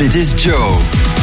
Dit is Joe.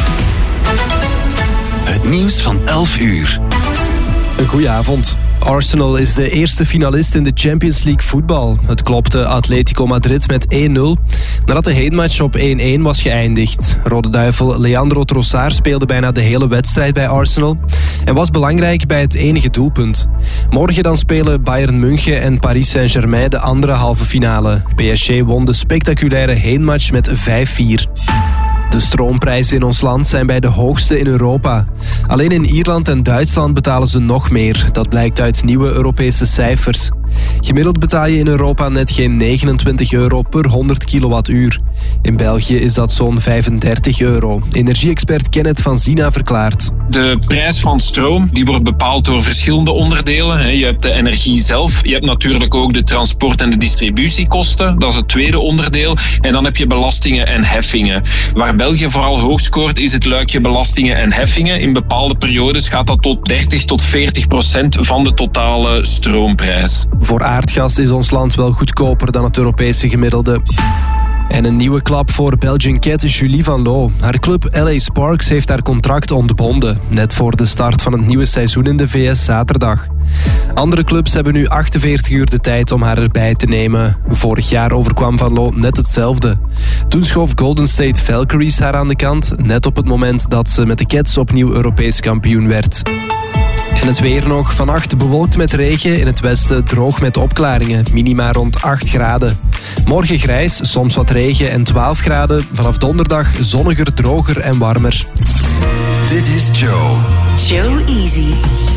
Het nieuws van 11 uur. Een goeie avond. Arsenal is de eerste finalist in de Champions League voetbal. Het klopte Atletico Madrid met 1-0, nadat de heenmatch op 1-1 was geëindigd. Rode Duivel Leandro Trossard speelde bijna de hele wedstrijd bij Arsenal en was belangrijk bij het enige doelpunt. Morgen dan spelen Bayern München en Paris Saint-Germain de andere halve finale. PSG won de spectaculaire heenmatch met 5-4. De stroomprijzen in ons land zijn bij de hoogste in Europa. Alleen in Ierland en Duitsland betalen ze nog meer. Dat blijkt uit nieuwe Europese cijfers. Gemiddeld betaal je in Europa net geen 29 euro per 100 kilowattuur. In België is dat zo'n 35 euro. Energie-expert Kenneth van Zina verklaart. De prijs van stroom die wordt bepaald door verschillende onderdelen. Je hebt de energie zelf, je hebt natuurlijk ook de transport- en de distributiekosten. Dat is het tweede onderdeel. En dan heb je belastingen en heffingen. Waar België vooral hoog scoort is het luikje belastingen en heffingen. In bepaalde periodes gaat dat tot 30 tot 40% van de totale stroomprijs. Voor aardgas is ons land wel goedkoper dan het Europese gemiddelde. En een nieuwe klap voor Belgian-cat Julie Van Loo. Haar club LA Sparks heeft haar contract ontbonden. Net voor de start van het nieuwe seizoen in de VS zaterdag. Andere clubs hebben nu 48 uur de tijd om haar erbij te nemen. Vorig jaar overkwam Van Loo net hetzelfde. Toen schoof Golden State Valkyries haar aan de kant. Net op het moment dat ze met de Cats opnieuw Europees kampioen werd. En het weer nog. Vannacht bewolkt met regen. In het westen droog met opklaringen. Minima rond 8 graden. Morgen grijs, soms wat regen en 12 graden. Vanaf donderdag zonniger, droger en warmer. Dit is Joe. Joe Easy.